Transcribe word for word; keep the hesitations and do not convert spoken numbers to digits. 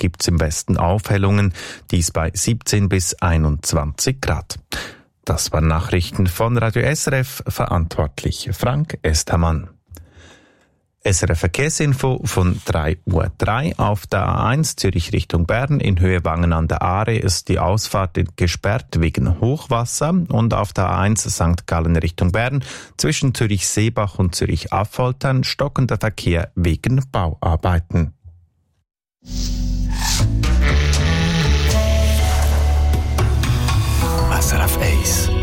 gibt es im Westen Aufhellungen, dies bei siebzehn bis einundzwanzig Grad. Das waren Nachrichten von Radio S R F, verantwortlich Frank Estermann. S R F Verkehrsinfo von drei Uhr drei auf der A eins Zürich Richtung Bern in Höhe Wangen an der Aare ist die Ausfahrt gesperrt wegen Hochwasser und auf der A eins Sankt Gallen Richtung Bern zwischen Zürich-Seebach und Zürich-Affoltern stockender Verkehr wegen Bauarbeiten. S R F eins